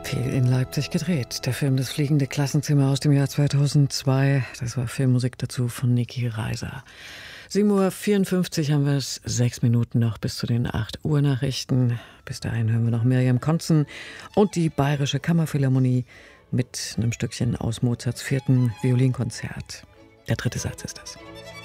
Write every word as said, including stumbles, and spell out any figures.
Viel in Leipzig gedreht. Der Film Das fliegende Klassenzimmer aus dem Jahr zweitausendzwei. Das war Filmmusik dazu von Niki Reiser. sieben Uhr vierundfünfzig haben wir es, sechs Minuten noch bis zu den acht Uhr Nachrichten. Bis dahin hören wir noch Miriam Konzen und die Bayerische Kammerphilharmonie mit einem Stückchen aus Mozarts vierten Violinkonzert. Der dritte Satz ist das.